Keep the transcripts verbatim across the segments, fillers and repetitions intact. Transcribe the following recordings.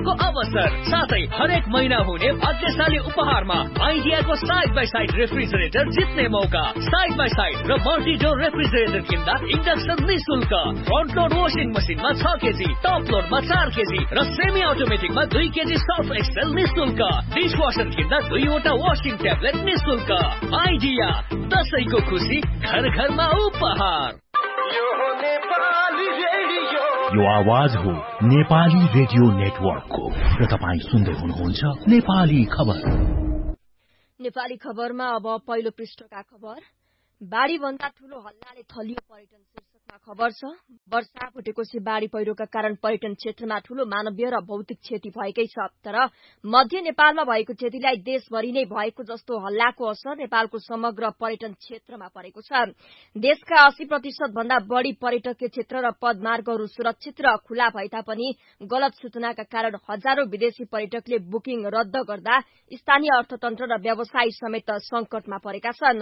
जित्नेको अवसर साथै हरेक महिना हुने भाग्यशाली उपहारमा आइडियाको साइड बाई साइड रेफ्रिजरेटर जित्ने मौका। साइड बाई साइड र मल्टी डोर रेफ्रिजरेटर किन्दा इन्डक्सन निशुल्क। फ्रन्ट लोड वासिङ मसिनमा छ केजी, टप लोडमा चार केजी र सेमी अटोमेटिकमा दुई केजी सर्फ एक्सेल निशुल्क। डिसवासर किन्दा दुईवटा वासिङ ट्याब्लेट निशुल्क। आइडिया, दसैँको खुसी घर घरमा उपहार। यो आवाज हो नेपाली रेडियो नेटवर्कको र तपाईँ सुन्दै हुनुहुन्छ नेपाली खबर। नेपाली खबरमा अब पहिलो पृष्ठका खबर। बाढी भन्दा ठूलो हल्लाले थलियो पर्यटन शीर्षकमा खबर छ। वर्षा भुटेकोसी बाढी पहिरोका कारण पर्यटन क्षेत्रमा ठूलो मानवीय र भौतिक क्षति भएकै छ। तर मध्य नेपालमा भएको क्षतिलाई देशभरि नै भएको जस्तो हल्लाको असर नेपालको समग्र पर्यटन क्षेत्रमा परेको छ। देशका अस्सी प्रतिशत भन्दा बढ़ी पर्यटकीय क्षेत्र र पदमार्गहरू सुरक्षित र खुला भए तापनि गलत सूचनाका कारण हजारौं विदेशी पर्यटकले बुकिङ रद्द गर्दा स्थानीय अर्थतन्त्र र व्यवसाय समेत संकटमा परेका छन्।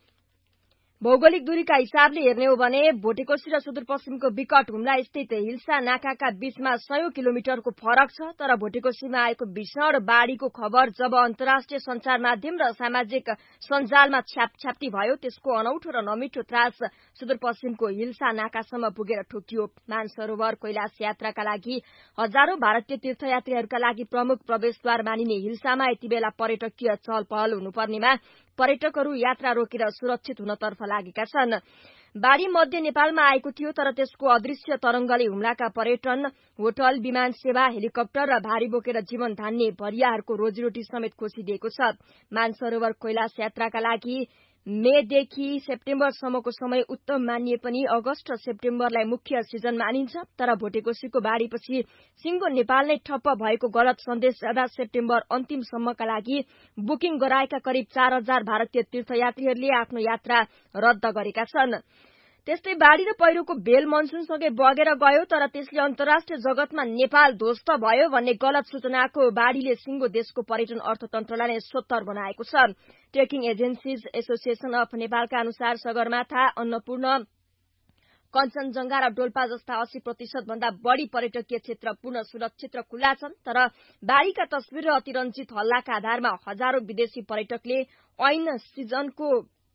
भौगोलिक दूरीका हिसाबले हेर्ने हो भने भोटेकोशी र सुदूरपश्चिमको विकट हुम्ला स्थित हिल्सा नाकाका बीचमा सयौं किलोमिटरको फरक छ। तर भोटेकोशीमा आएको भीषण बाढ़ीको खबर जब अन्तर्राष्ट्रिय संचार माध्यम र सामाजिक सञ्जालमा छ्यापछ्याप्ती भयो, त्यसको अनौठो र नमिठो त्रास सुदूरपश्चिमको हिल्सा नाकासम्म पुगेर ठोकियो। मानसरोवर कैलाश यात्राका लागि हजारौं भारतीय तीर्थयात्रीहरूका लागि प्रमुख प्रवेशद्वार मानिने हिल्सामा यति बेला पर्यटकीय चहल पहल हुनुपर्नेमा पर्यटकहरू यात्रा रोकेर सुरक्षित हुनतर्फ लागेका छन्। बाढ़ी मध्य नेपालमा आएको थियो, तर त्यसको अदृश्य तरंगले हुम्लाका पर्यटन, होटल, विमान सेवा, हेलिकप्टर र भारी बोकेर जीवन धान्ने भरियाहरूको रोजीरोटी समेत खोसिदिएको छ। मानसरोवर कैलाश यात्राका लागि मेदेखि सेप्टेम्बरसम्मको समय उत्तम मानिए पनि अगस्त र सेप्टेम्बरलाई मुख्य सिजन मानिन्छ। तर भोटेकोशीको बाढ़ीपछि सिंगो नेपाल नै ठप्प भएको गलत सन्देश जाँदा सेप्टेम्बर अन्तिमसम्मका लागि बुकिङ गराएका करिब चार हजार भारतीय तीर्थयात्रीहरूले आफ्नो यात्रा रद्द गरेका छन्। त्यस्तै बाढ़ी र पहिरोको बेल मनसूनसँगै बगेर गयो, तर त्यसले अन्तर्राष्ट्रिय जगतमा नेपाल ध्वस्त भयो भन्ने गलत सूचनाको बाढ़ीले सिंगो देशको पर्यटन अर्थतन्त्रलाई नै सोत्तर बनाएको छ। ट्रेकिङ एजेन्सीज एसोसिएशन अफ नेपालका अनुसार सगरमाथा, अन्नपूर्ण, कञ्चनजंघा र डोल्पा जस्ता अस्सी प्रतिशत भन्दा बढ़ी पर्यटकीय क्षेत्र पूर्ण सुरक्षित र खुल्ला छन्। तर बाढ़ीका तस्विर र अतिरञ्जित हल्लाका आधारमा हजारौं विदेशी पर्यटकले ऐन सिजनको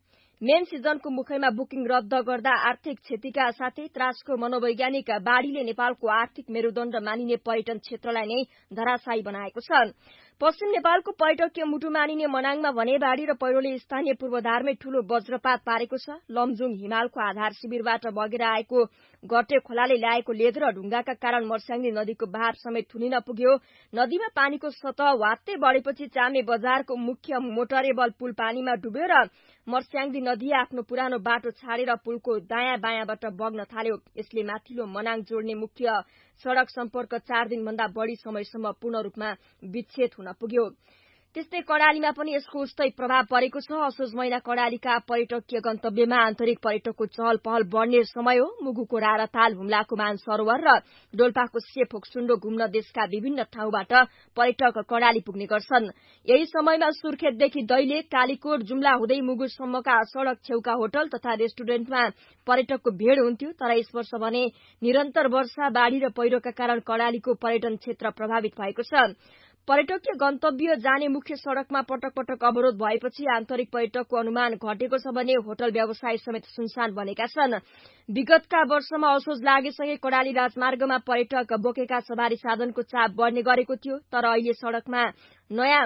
मेन सिजनको मुखैमा बुकिङ रद्द गर्दा आर्थिक क्षतिका साथै त्रासको मनोवैज्ञानिक बाढ़ीले नेपालको आर्थिक मेरुदण्ड मानिने पर्यटन क्षेत्रलाई नै धराशायी बनाएको छ। पश्चिम नेपालको पर्यटकीय मुटु मानिने मनाङमा भने बाढ़ी र पहिरोले स्थानीय पूर्वाधारमै ठूलो वज्रपात पारेको छ। लमजुङ हिमालको आधार शिविरबाट बगेर आएको गटे खोलाले ल्याएको लेद र ढुङ्गाका कारण मर्स्याङ्दी नदीको बहाव समेत थुनिन पुग्यो। नदीमा पानीको सतह वात्तै बढेपछि चामे बजारको मुख्य मोटरेबल पुल पानीमा डुब्यो र मर्स्याङ्दी नदी आफ्नो पुरानो बाटो छाडेर पुलको दायाँ बायाँबाट बग्न थाल्यो। यसले माथिल्लो मनाङ जोड्ने मुख्य सड़क सम्पर्क चार दिनभन्दा बढ़ी समयसम्म पूर्ण रूपमा विच्छेद हुन पुग्यो। त्यस्तै कर्णालीमा पनि यसको उस्तै प्रभाव परेको छ। असोज महिना कर्णालीका पर्यटकीय गन्तव्यमा आन्तरिक पर्यटकको चहल पहल बढ़ने समय हो। मुगुको राराताल, हुम्लाको मानसरोवर र डोल्पाको सेफोक्सुण्डो घुम्न देशका विभिन्न ठाउँबाट पर्यटक कर्णाली पुग्ने गर्छन्। यही समयमा सुर्खेतदेखि दैलेख, कालीकोट, जुम्ला हुँदै मुगुरसम्मका सड़क छेउका होटल तथा रेस्टुरेन्टमा पर्यटकको भीड़ हुन्थ्यो। तर यस वर्ष भने निरन्तर वर्षा, बाढ़ी र पहिरोका कारण कर्णालीको पर्यटन क्षेत्र प्रभावित भएको छ। पर्यटकीय गन्तव्य जाने मुख्य सड़कमा पटक पटक अवरोध भएपछि आन्तरिक पर्यटकको अनुमान घटेको छ भने होटल व्यवसाय समेत सुनसान बनेका छन्। विगतका वर्षमा असोज लागेसँगै कर्णाली राजमार्गमा पर्यटक बोकेका सवारी साधनको चाप बढ़ने गरेको थियो। तर अहिले सड़कमा नयाँ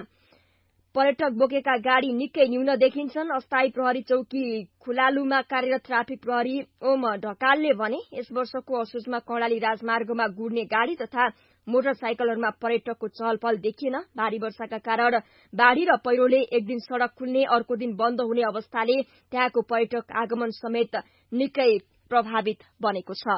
पर्यटक बोकेका गाड़ी निकै न्यून देखिन्छन्। अस्थायी प्रहरी चौकी खुलालुमा कार्यरत ट्राफिक प्रहरी ओम ढकालले भने यस वर्षको असोजमा कर्णाली राजमार्गमा गुड्ने गाड़ी तथा मोटरसाइकलहरूमा पर्यटकको चहल पहल देखिएन। भारी वर्षाका कारण बाढ़ी र पहिरोले एक दिन सड़क खुल्ने अर्को दिन बन्द हुने अवस्थाले त्यहाँको पर्यटक आगमन समेत निकै प्रभावित बनेको छ।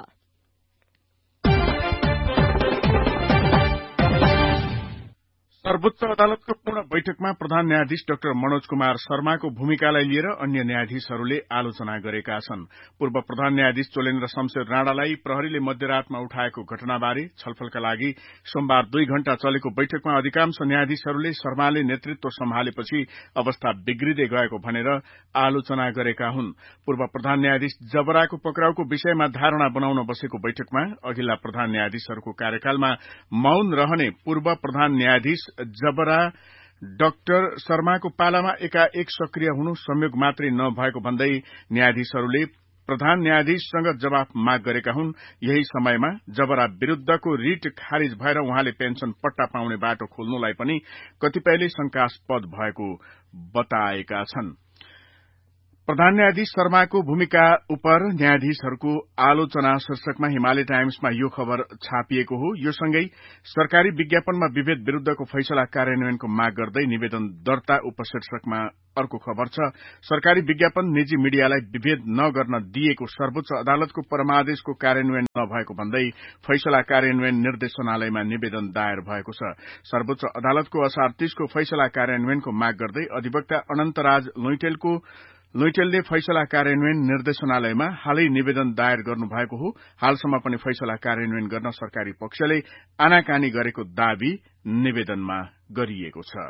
सर्वोच्च अदालतको पूर्ण बैठकमा प्रधान न्यायाधीश डाक्टर मनोज कुमार शर्माको भूमिकालाई लिएर अन्य न्यायाधीशहरूले आलोचना गरेका छन्। पूर्व प्रधान न्यायाधीश चोलेन्द्र शमशेर राणालाई प्रहरीले मध्यरातमा उठाएको घटनाबारे छलफलका लागि सोमबार दुई घण्टा चलेको बैठकमा अधिकांश न्यायाधीशहरूले शर्माले नेतृत्व सम्हालेपछि अवस्था बिग्रिँदै गएको भनेर आलोचना गरेका हुन्। पूर्व प्रधान न्यायाधीश जबराको पक्राउको विषयमा धारणा बनाउन बसेको बैठकमा अघिल्ला प्रधान न्यायाधीशहरूको कार्यकालमा मौन रहने पूर्व प्रधान न्यायाधीश जबरा डाक्टर शर्माको पालामा एकाएक सक्रिय हुनु संयोग मात्रै नभएको भन्दै न्यायाधीशहरूले प्रधान न्यायाधीशसँग जवाफ माग गरेका हुन्। यही समयमा जबरा विरूद्धको रिट खारिज भएर उहाँले पेन्सन पट्टा पाउने बाटो खोल्नुलाई पनि कतिपयले शंकास्पद भएको बताएका छन्। प्रधान न्यायाधीश शर्माको भूमिका उपर न्यायाधीशहरूको आलोचना शीर्षकमा हिमालय टाइम्समा यो खबर छापिएको हो। यो सँगै सरकारी विज्ञापनमा विभेद विरूद्धको फैसला कार्यान्वयनको माग गर्दै निवेदन दर्ता उपशीर्षकमा अर्को खबर छ। सरकारी विज्ञापन निजी मीडियालाई विभेद नगर्न दिएको सर्वोच्च अदालतको परमादेशको कार्यान्वयन नभएको भन्दै फैसला कार्यान्वयन निर्देशनालयमा निवेदन दायर भएको छ। सर्वोच्च अदालतको असार तीसको फैसला कार्यान्वयनको माग गर्दै अधिवक्ता अनन्तराज लुइटेलको लुइटेलले फैसला कार्यान्वयन निर्देशनालयमा हालै निवेदन दायर गर्नुभएको हो। हालसम्म पनि फैसला कार्यान्वयन गर्न सरकारी पक्षले आनाकानी गरेको दावी निवेदनमा गरिएको छ।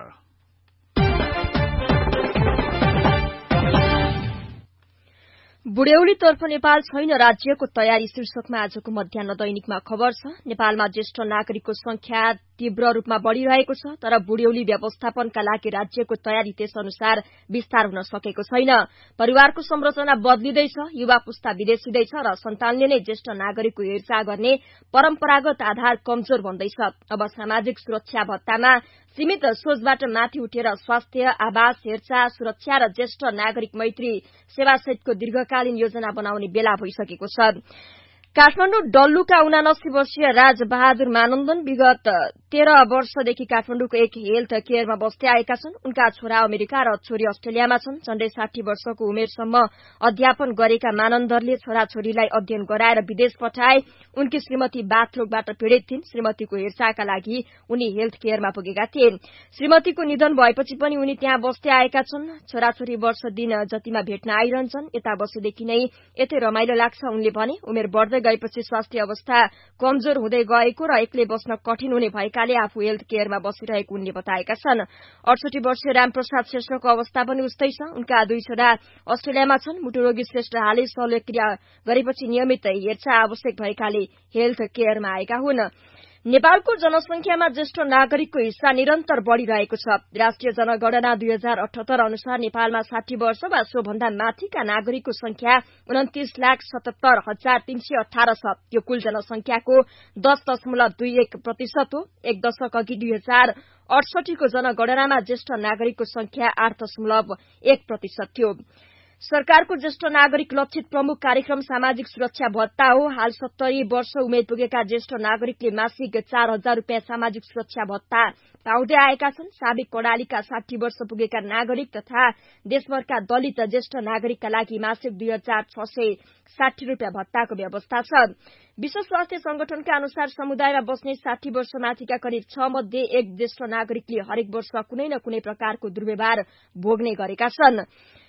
बुढ्यौलीतर्फ नेपाल छैन राज्यको तयारी शीर्षकमा आजको मध्याह दैनिकमा खबर छ। नेपालमा ज्येष्ठ नागरिकको संख्या तीव्र रूपमा बढ़िरहेको छ, तर बुढ्यौली व्यवस्थापनका लागि राज्यको तयारी त्यसअनुसार विस्तार हुन सकेको छैन। परिवारको संरचना बदलिँदैछ, युवा पुस्ता विदेशिँदैछ र सन्तानले नै ज्येष्ठ नागरिकको हेरचाह गर्ने परम्परागत आधार कमजोर बन्दैछ। अब सामाजिक सुरक्षा भत्तामा सीमित सोचबाट माथि उठेर स्वास्थ्य, आवास, हेरचाह, सुरक्षा र ज्येष्ठ नागरिक मैत्री सेवासहितको दीर्घकालीन योजना बनाउने बेला भइसकेको छ। काठमाडौँ डल्लुका उनासी वर्षीय राजबहादुर मानन्दन विगत तेह्र वर्षदेखि काठमाडौँको एक हेल्थ केयरमा बस्दै आएका छन्। उनका छोरा अमेरिका र छोरी अस्ट्रेलियामा छन्। झण्डै साठी वर्षको उमेरसम्म अध्यापन गरेका मानन्दरले छोराछोरीलाई अध्ययन गराएर विदेश पठाए। उनकी श्रीमती बाथरोगबाट पीड़ित थिइन्। श्रीमतीको हेरचाहका लागि उनी हेल्थ केयरमा पुगेका थिए। श्रीमतीको निधन भएपछि पनि उनी त्यहाँ बस्दै आएका छन्। छोराछोरी वर्ष दिन जतिमा भेट्न आइरहन्छन्। यता बसेदेखि नै यतै रमाइलो लाग्छ उनले भने। उमेर बढ्दै गएपछि स्वास्थ्य अवस्था कमजोर हुँदै गएको र एक्लै बस्न कठिन हुने भएकाले आफू हेल्थ केयरमा बसिरहेको उनले बताएका छन्। अडसठी वर्षीय रामप्रसाद श्रेष्ठको अवस्था पनि उस्तै छ। उनका दुई छोरा अस्ट्रेलियामा छन्। मुटुरोगी श्रेष्ठ हालै शल्यक्रिया गरेपछि नियमित हेरचाह आवश्यक भएकाले हेल्थ केयरमा आएका हुन्। नेपालको जनसंख्यामा ज्येष्ठ नागरिकको हिस्सा निरन्तर बढ़िरहेको छ। राष्ट्रिय जनगणना दुई हजार अठहत्तर अनुसार नेपालमा साठी वर्ष वा सोभन्दा माथिका नागरिकको संख्या उन्तिस लाख सतहत्तर हजार तीन सय अठारह छ। यो कुल जनसंख्याको दस दशमलव दुई एक प्रतिशत हो। एक दशक अघि दुई हजार अडसठीको जनगणनामा ज्येष्ठ नागरिकको संख्या आठ दशमलव एक प्रतिशत थियो। सरकारको ज्येष्ठ नागरिक लक्षित प्रमुख कार्यक्रम सामाजिक सुरक्षा भत्ता हो। हाल सत्तरी वर्ष उमेर पुगेका ज्येष्ठ नागरिकले मासिक चार हजार रूपियाँ सामाजिक सुरक्षा भत्ता पाउँदै आएका छन्। साबिक प्रणालीका साठी वर्ष पुगेका नागरिक तथा देशभरका दलित ज्येष्ठ नागरिकका लागि मासिक दुई हजार छ सय साठी रूपियाँ भत्ताको व्यवस्था छ। विश्व स्वास्थ्य संगठनका अनुसार समुदायमा बस्ने साठी वर्षमाथिका करिब छ मध्ये एक ज्येष्ठ नागरिकले हरेक वर्ष कुनै न कुनै प्रकारको दुर्व्यवहार भोग्ने गरेका छन्।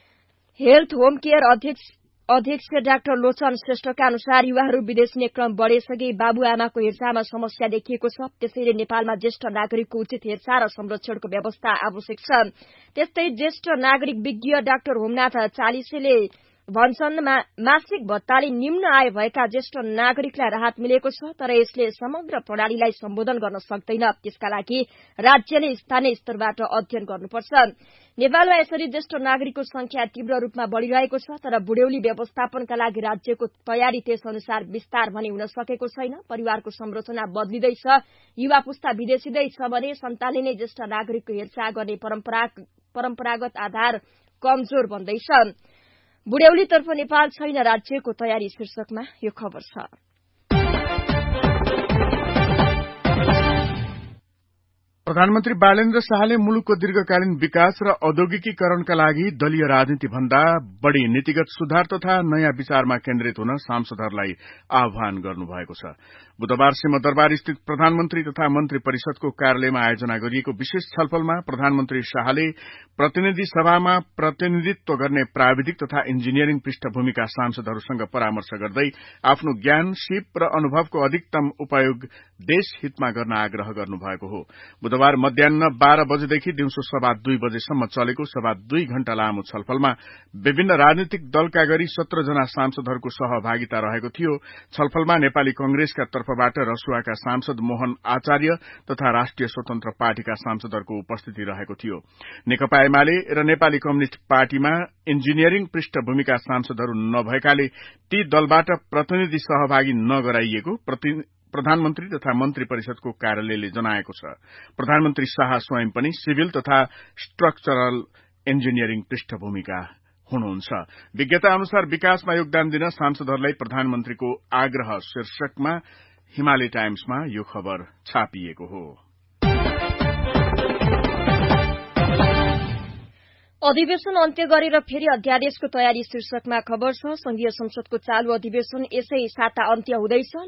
हेल्थ होम केयर अध्यक्ष अध्यक्ष डाक्टर लोचन श्रेष्ठका अनुसार युवाहरू विदेशिने क्रम बढ़ेसँगै बाबुआमाको हेरचाहमा समस्या देखिएको छ। त्यसैले नेपालमा ज्येष्ठ नागरिकको उचित हेरचाह र संरक्षणको व्यवस्था आवश्यक छ। त्यस्तै ज्येष्ठ नागरिक विज्ञ डाक्टर होमनाथ चालिसेले भन्छन् मासिक भत्ताले निम्न आय भएका ज्येष्ठ नागरिकलाई राहत मिलेको छ, तर यसले समग्र प्रणालीलाई सम्बोधन गर्न सक्दैन। त्यसका लागि राज्यले स्थानीय स्तरबाट अध्ययन गर्नुपर्छ। नेपालमा यसरी ज्येष्ठ नागरिकको संख्या तीव्र रूपमा बढ़िरहेको छ, तर बुढ्यौली व्यवस्थापनका लागि राज्यको तयारी त्यसअनुसार विस्तार भने हुन सकेको छैन। परिवारको संरचना बदलिँदैछ, युवा पुस्ता विदेशिँदैछ भने सन्तानले नै ज्येष्ठ नागरिकको हेरचाह गर्ने परम्परागत आधार कमजोर बन्दैछ। बुढ्यौलीतर्फ नेपाल छैन राज्यको तयारी शीर्षकमा यो खबर छ। प्रधानमन्त्री बालेन्द्र शाहले मुलुकको दीर्घकालीन विकास र औद्योगिकीकरणका लागि दलीय राजनीति भन्दा बढ़ी नीतिगत सुधार तथा नयाँ विचारमा केन्द्रित हुन सांसदहरूलाई आह्वान गर्नुभएको छ। बुधबार सिंहदरबार स्थित प्रधानमन्त्री तथा मन्त्री परिषदको कार्यालयमा आयोजना गरिएको विशेष छलफलमा प्रधानमन्त्री शाहले प्रतिनिधि सभामा प्रतिनिधित्व गर्ने प्राविधिक तथा इन्जिनियरिङ पृष्ठभूमिका सांसदहरूसँग परामर्श गर्दै आफ्नो ज्ञान, सिप र अनुभवको अधिकतम उपयोग देश हितमा गर्न आग्रह गर्नुभएको हो। बुधबार मध्याह बाह्र बजेदेखि दिउँसो सभा दुई बजेसम्म चलेको सभा दुई घण्टा लामो छलफलमा विभिन्न राजनीतिक दलका गरी सत्र जना सांसदहरूको सहभागिता रहेको थियो। छलफलमा नेपाली कंग्रेसका तर्फबाट रसुवाका सांसद मोहन आचार्य तथा राष्ट्रिय स्वतन्त्र पार्टीका सांसदहरूको उपस्थिति रहेको थियो। नेकपा एमाले र नेपाली कम्युनिष्ट पार्टीमा इन्जिनियरिङ पृष्ठभूमिका सांसदहरू नभएकाले ती दलबाट प्रतिनिधि सहभागी नगराइएको प्रधानमन्त्री तथा मन्त्री परिषदको कार्यालयले जनाएको छ। प्रधानमन्त्री शाह स्वयं पनि सिभिल तथा स्ट्रक्चरल इन्जिनियरिङ पृष्ठभूमिका हुनुहुन्छ। विज्ञता अनुसार विकासमा योगदान दिन सांसदहरूलाई प्रधानमन्त्रीको आग्रह शीर्षकमा हिमालय टाइम्समा यो खबर छापिएको हो। अधिवेशन अन्त्य गरेर फेरि अध्यादेशको तयारी शीर्षकमा खबर छ। संघीय संसदको चालू अधिवेशन यसै साता अन्त्य हुँदैछ।